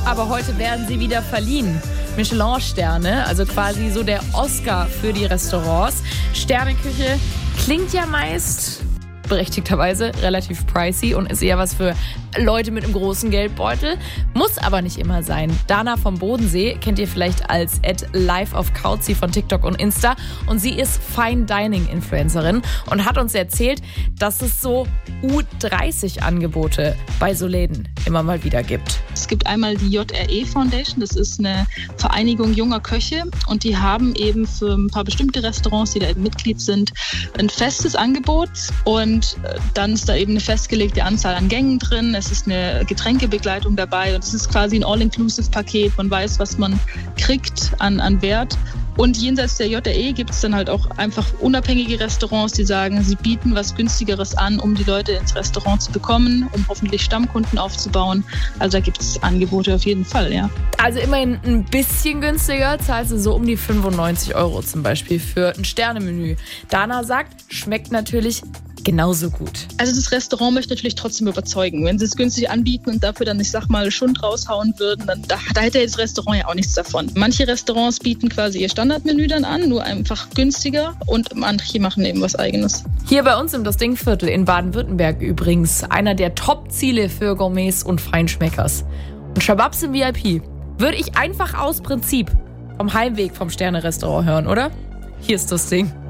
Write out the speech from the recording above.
aber heute werden sie wieder verliehen. Michelin-Sterne, also quasi so der Oscar für die Restaurants. Sterneküche klingt ja meist berechtigterweise relativ pricey und ist eher was für Leute mit einem großen Geldbeutel. Muss aber nicht immer sein. Dana vom Bodensee kennt ihr vielleicht als @liveofkauzi von TikTok und Insta. Und sie ist Fine Dining Influencerin und hat uns erzählt, dass es so U30-Angebote bei so Läden immer mal wieder gibt. Es gibt einmal die JRE Foundation, das ist eine Vereinigung junger Köche und die haben eben für ein paar bestimmte Restaurants, die da eben Mitglied sind, ein festes Angebot und dann ist da eben eine festgelegte Anzahl an Gängen drin, es ist eine Getränkebegleitung dabei und es ist quasi ein All-Inclusive-Paket, man weiß, was man kriegt an Wert. Und jenseits der JRE gibt es dann halt auch einfach unabhängige Restaurants, die sagen, sie bieten was Günstigeres an, um die Leute ins Restaurant zu bekommen, um hoffentlich Stammkunden aufzubauen. Also da gibt es Angebote auf jeden Fall, ja. Also immerhin ein bisschen günstiger, zahlst du so um die 95 € zum Beispiel für ein Sternemenü. Dana sagt, schmeckt natürlich genauso gut. Also das Restaurant möchte natürlich trotzdem überzeugen. Wenn sie es günstig anbieten und dafür dann, ich sag mal, Schund raushauen würden, dann da hätte das Restaurant ja auch nichts davon. Manche Restaurants bieten quasi ihr Standardmenü dann an, nur einfach günstiger und manche machen eben was Eigenes. Hier bei uns im Das Ding-Viertel in Baden-Württemberg übrigens einer der Top-Ziele für Gourmets und Feinschmeckers. Und Shababs im VIP würde ich einfach aus Prinzip vom Heimweg vom Sterne-Restaurant hören, oder? Hier ist das Ding.